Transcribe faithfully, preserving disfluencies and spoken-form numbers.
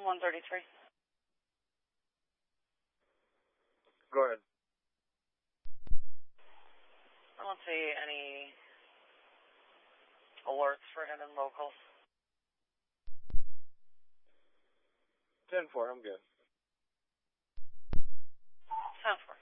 one thirty-three. Go ahead. I don't see any alerts for him in locals. ten four, I'm good. ten four.